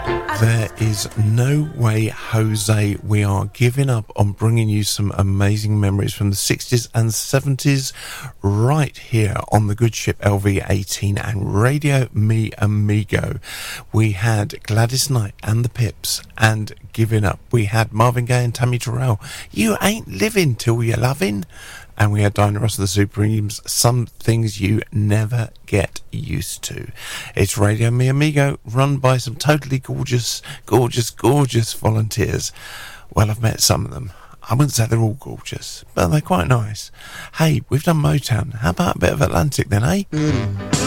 There is no way, Jose, we are giving up on bringing you some amazing memories from the 60s and 70s right here on the good ship LV18 and Radio Me Amigo. We had Gladys Knight and the Pips and Giving Up. We had Marvin Gaye and Tammy Terrell, You Ain't Living Till You're Loving. And we had Diana Ross and the Supremes, Some Things You Never Get Used To. It's Radio Me Amigo, run by some totally gorgeous volunteers. Well, I've met some of them. I wouldn't say they're all gorgeous, but they're quite nice. Hey, we've done Motown. How about a bit of Atlantic then, eh?